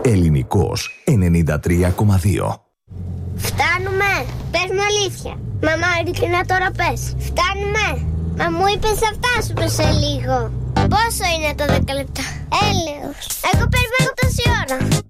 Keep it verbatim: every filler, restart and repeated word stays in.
Ελληνικός ενενήντα τρία κόμμα δύο. Φτάνουμε. Πες μου αλήθεια. Μαμά, ειλικρινά τώρα πες. Φτάνουμε. Μα μου είπες θα φτάσουμε σε λίγο. Πόσο είναι το δέκα λεπτά? Έλεος. Εγώ περιμένω τόση ώρα.